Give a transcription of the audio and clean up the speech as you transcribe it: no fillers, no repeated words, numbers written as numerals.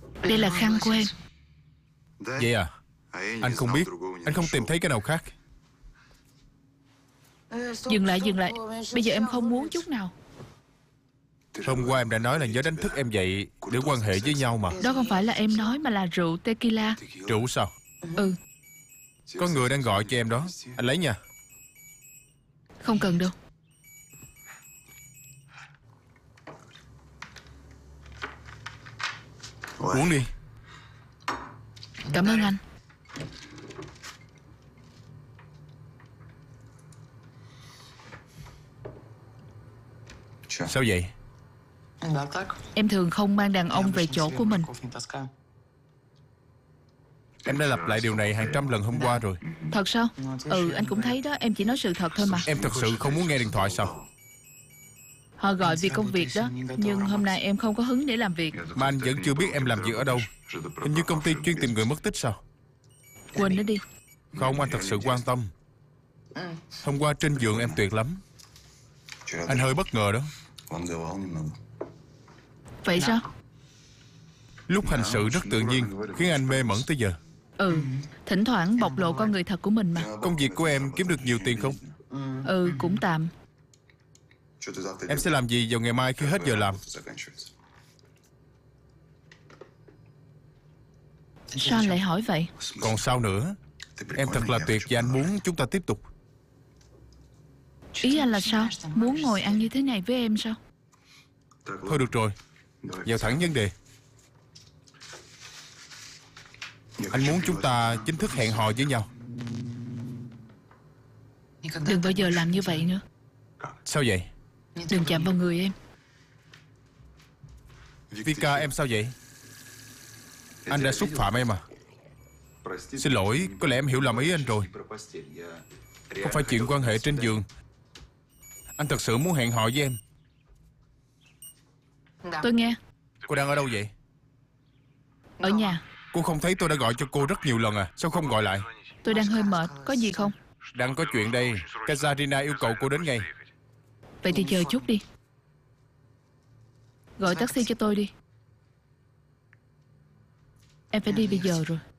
Đây là khăn của em. Vậy à? Anh không biết. Anh không tìm thấy cái nào khác. Dừng lại. Bây giờ em không muốn chút nào. Hôm qua em đã nói là nhớ đánh thức em dậy để quan hệ với nhau mà. Đó không phải là em nói mà là rượu tequila. Rượu sao? Ừ. Có người đang gọi cho em đó. Anh lấy nha. Không cần đâu. Uống đi. Cảm ơn anh. Sao vậy? Em thường không mang đàn ông về chỗ của mình. Em đã lặp lại điều này hàng trăm lần hôm qua rồi. Thật sao? Ừ, anh cũng thấy đó. Em chỉ nói sự thật thôi mà. Em thật sự không muốn nghe điện thoại sao? Họ gọi vì công việc đó. Nhưng hôm nay em không có hứng để làm việc. Mà anh vẫn chưa biết em làm việc ở đâu. Hình như công ty chuyên tìm người mất tích sao? Quên nó đi. Không, anh thật sự quan tâm. Hôm qua trên giường em tuyệt lắm. Anh hơi bất ngờ đó. Vậy sao? Lúc hành sự rất tự nhiên, khiến anh mê mẩn tới giờ. Ừ, thỉnh thoảng bộc lộ con người thật của mình mà. Công việc của em kiếm được nhiều tiền không? Ừ, cũng tạm. Em sẽ làm gì vào ngày mai khi hết giờ làm? Sao anh lại hỏi vậy? Còn sao nữa? Em thật là tuyệt và anh muốn chúng ta tiếp tục. Ý anh là sao? Muốn ngồi ăn như thế này với em sao? Thôi được rồi, vào thẳng vấn đề. Anh muốn chúng ta chính thức hẹn hò với nhau. Đừng bao giờ làm như vậy nữa. Sao vậy? Đừng chạm vào người em. Vika, em sao vậy? Anh đã xúc phạm em à? Xin lỗi, có lẽ em hiểu lầm ý anh rồi. Không phải chuyện quan hệ trên giường. Anh thật sự muốn hẹn hò với em. Tôi nghe. Cô đang ở đâu vậy? Ở nhà. Cô không thấy tôi đã gọi cho cô rất nhiều lần à? Sao không gọi lại? Tôi đang hơi mệt. Có gì không? Đang có chuyện đây. Kazarina yêu cầu cô đến ngay. Vậy thì chờ chút đi. Gọi taxi cho tôi đi. Em phải đi bây giờ rồi.